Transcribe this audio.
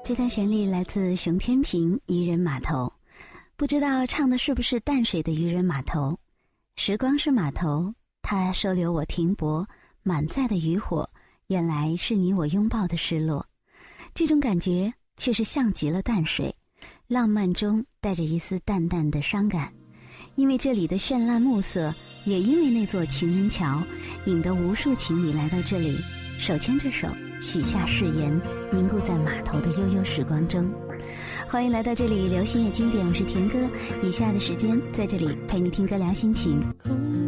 这段旋律来自熊天平《渔人码头》，不知道唱的是不是淡水的渔人码头。时光是码头，它收留我停泊，满载的渔火，原来是你我拥抱的失落。这种感觉却是像极了淡水，浪漫中带着一丝淡淡的伤感。因为这里的绚烂暮色，也因为那座情人桥，引得无数情侣来到这里，手牵着手，许下誓言，凝固在码头的悠悠时光中。欢迎来到这里，流行也经典，我是田哥。以下的时间在这里陪你听歌聊心情。